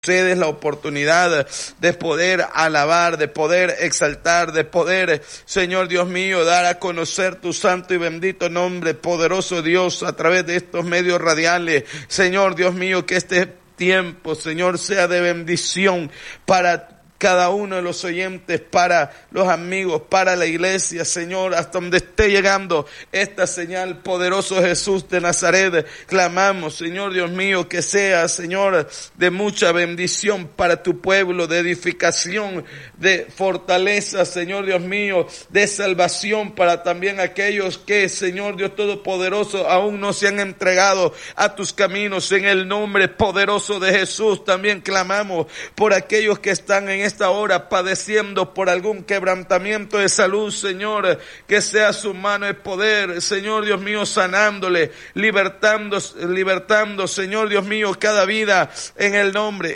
cedes la oportunidad de poder alabar, de poder exaltar, de poder, Señor Dios mío, dar a conocer tu santo y bendito nombre, poderoso Dios, a través de estos medios radiales. Señor Dios mío, que este tiempo, Señor, sea de bendición para cada uno de los oyentes, para los amigos, para la iglesia, Señor, hasta donde esté llegando esta señal, poderoso Jesús de Nazaret. Clamamos, Señor Dios mío, que sea, Señor, de mucha bendición para tu pueblo, de edificación, de fortaleza, Señor Dios mío, de salvación para también aquellos que, Señor Dios Todopoderoso, aún no se han entregado a tus caminos. En el nombre poderoso de Jesús también clamamos por aquellos que están en esta hora padeciendo por algún quebrantamiento de salud, Señor, que sea su mano de poder, Señor Dios mío, sanándole, libertando, Señor Dios mío, cada vida en el nombre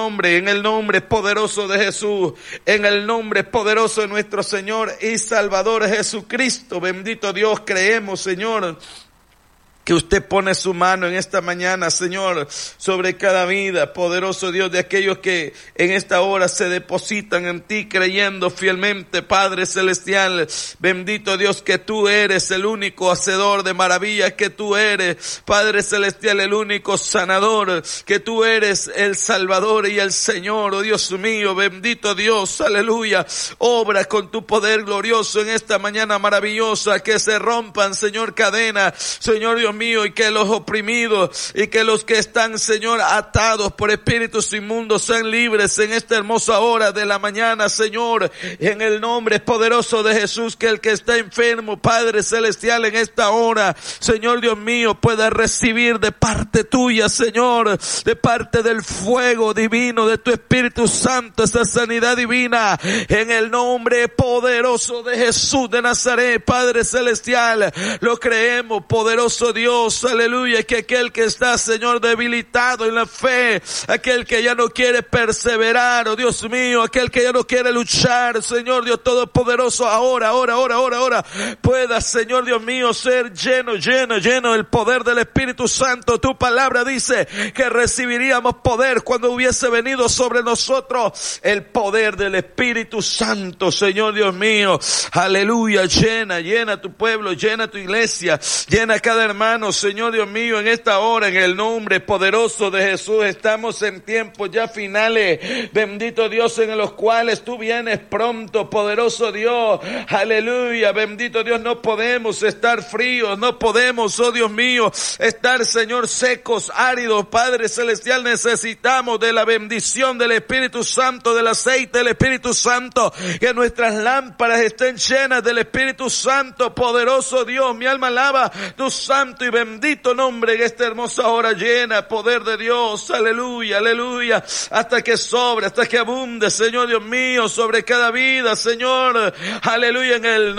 poderoso de Jesús, en el nombre poderoso de nuestro Señor y Salvador Jesucristo. Bendito Dios, creemos, Señor, que usted pone su mano en esta mañana, Señor, sobre cada vida, poderoso Dios, de aquellos que en esta hora se depositan en ti creyendo fielmente, Padre Celestial. Bendito Dios, que tú eres el único hacedor de maravillas, que tú eres, Padre Celestial, el único sanador, que tú eres el Salvador y el Señor. Oh Dios mío, bendito Dios, aleluya. Obra con tu poder glorioso en esta mañana maravillosa, que se rompan, Señor, cadenas, Señor Dios mío, y que los oprimidos y que los que están, Señor, atados por espíritus inmundos sean libres en esta hermosa hora de la mañana, Señor, en el nombre poderoso de Jesús. Que el que está enfermo, Padre Celestial, en esta hora, Señor Dios mío, pueda recibir de parte tuya, Señor, de parte del fuego divino de tu Espíritu Santo, esa sanidad divina, en el nombre poderoso de Jesús de Nazaret. Padre Celestial, lo creemos, poderoso Dios, aleluya, que aquel que está, Señor, debilitado en la fe, aquel que ya no quiere perseverar, oh Dios mío, aquel que ya no quiere luchar, Señor Dios Todopoderoso, ahora, pueda, Señor Dios mío, ser lleno del poder del Espíritu Santo. Tu palabra dice que recibiríamos poder cuando hubiese venido sobre nosotros el poder del Espíritu Santo, Señor Dios mío, aleluya. Llena tu pueblo, llena tu iglesia, llena cada hermano, Señor Dios mío, en esta hora, en el nombre poderoso de Jesús. Estamos en tiempos ya finales, bendito Dios, en los cuales tú vienes pronto, poderoso Dios, aleluya. Bendito Dios, no podemos estar fríos, no podemos, oh Dios mío, estar, Señor, secos, áridos. Padre Celestial, necesitamos de la bendición del Espíritu Santo, del aceite del Espíritu Santo, que nuestras lámparas estén llenas del Espíritu Santo, poderoso Dios. Mi alma alaba tu santo y bendito nombre en esta hermosa hora. Llena poder de Dios, aleluya, hasta que sobre, hasta que abunde, Señor Dios mío, sobre cada vida, Señor, aleluya, en el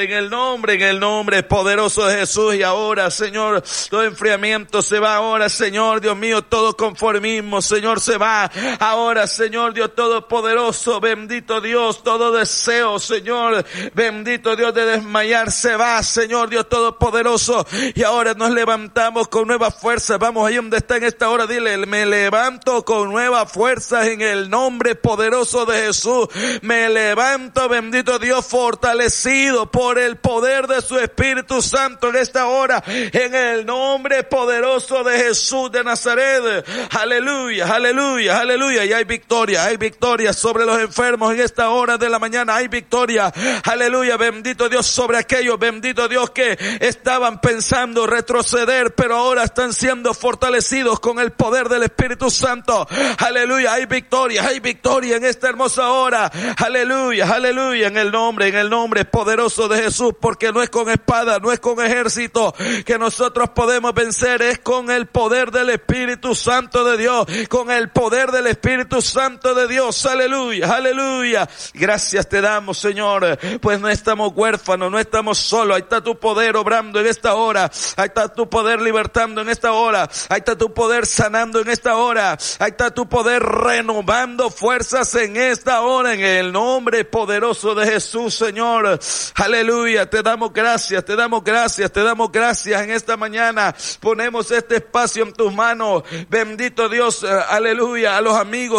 nombre poderoso de Jesús. Y ahora, Señor, todo enfriamiento se va ahora, Señor Dios mío, todo conformismo, Señor, se va ahora, Señor Dios Todopoderoso, bendito Dios, todo deseo, Señor, bendito Dios, de desmayar se va, Señor Dios Todopoderoso. Y ahora nos levantamos con nueva fuerza. Vamos ahí donde está en esta hora, dile: me levanto con nueva fuerza en el nombre poderoso de Jesús. Me levanto, bendito Dios, fortalecido por el poder de su Espíritu Santo en esta hora, en el nombre poderoso de Jesús de Nazaret. Aleluya. Y hay victoria sobre los enfermos en esta hora de la mañana. Hay victoria, aleluya, bendito Dios, sobre aquellos, bendito Dios, que estaban pensando retroceder, pero ahora están siendo fortalecidos con el poder del Espíritu Santo. Aleluya, hay victoria en esta hermosa hora. Aleluya, en el nombre poderoso de Jesús, porque no es con espada, no es con ejército que nosotros podemos vencer, es con el poder del Espíritu Santo de Dios, con el poder del Espíritu Santo de Dios. Aleluya. Gracias te damos, Señor, pues no estamos huérfanos, no estamos solos. Ahí está tu poder obrando en esta hora. Ahí está tu poder libertando en esta hora. Ahí está tu poder sanando en esta hora. Ahí está tu poder renovando fuerzas en esta hora, en el nombre poderoso de Jesús, Señor. Aleluya, te damos gracias, te damos gracias, te damos gracias en esta mañana. Ponemos este espacio en tus manos. Bendito Dios, aleluya, a los amigos